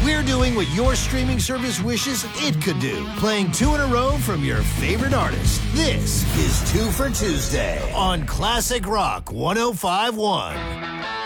We're doing what your streaming service wishes it could do, playing 2 in a row from your favorite artist. This is 2 for Tuesday on Classic Rock 105.1.